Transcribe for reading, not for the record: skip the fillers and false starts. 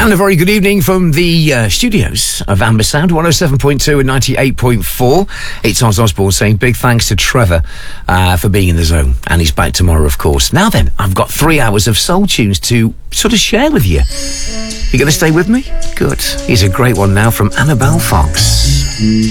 And a very good evening from the studios of Ambersound, 107.2 and 98.4. It's Oz Osborne saying big thanks to Trevor for being in the zone. And he's back tomorrow, of course. Now then, I've got 3 hours of soul tunes to sort of share with you. You going to stay with me? Good. Here's a great one now from Annabelle Fox.